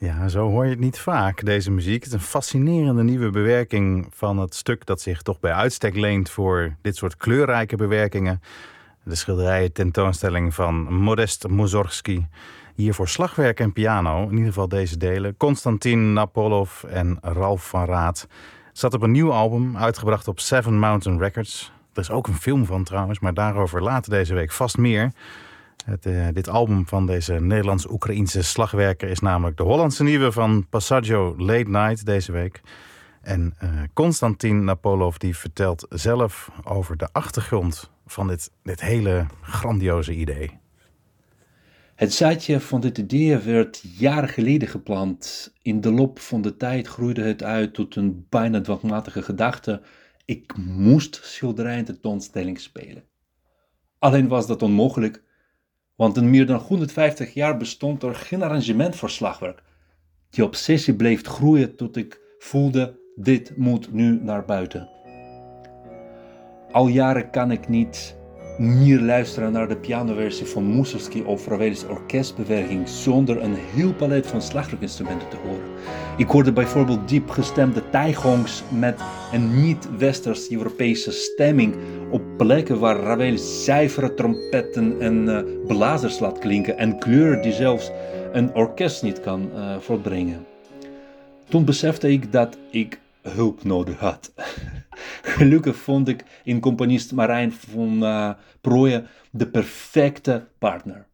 Ja, zo hoor je het niet vaak, deze muziek. Het is een fascinerende nieuwe bewerking van het stuk dat zich toch bij uitstek leent voor dit soort kleurrijke bewerkingen. De schilderijen tentoonstelling van Modest Mussorgsky. Hier voor slagwerk en piano, in ieder geval deze delen. Konstantin Napolov en Ralf van Raat. Het staat op een nieuw album, uitgebracht op Seven Mountain Records. Er is ook een film van trouwens, maar daarover later deze week vast meer. Dit album van deze Nederlands-Oekraïense slagwerker is namelijk de Hollandse nieuwe van Passaggio Late Night deze week. En Konstantin Napolov die vertelt zelf over de achtergrond van dit hele grandioze idee. Het zaadje van dit idee werd jaren geleden geplant. In de loop van de tijd groeide het uit tot een bijna dwangmatige gedachte. Ik moest schilderijen tentoonstelling spelen. Alleen was dat onmogelijk, want in meer dan 150 jaar bestond er geen arrangement voor slagwerk. Die obsessie bleef groeien tot ik voelde, dit moet nu naar buiten. Al jaren kan ik niet meer luisteren naar de pianoversie van Mussorgsky of Ravel's orkestbewerking zonder een heel palet van slagwerkinstrumenten te horen. Ik hoorde bijvoorbeeld diep gestemde taigongs met een niet-westers-Europese stemming op plekken waar Ravel zuivere trompetten en blazers laat klinken en kleuren die zelfs een orkest niet kan voortbrengen. Toen besefte ik dat ik hulp nodig had. Gelukkig vond ik in componist Marijn van Prooijen de perfecte partner.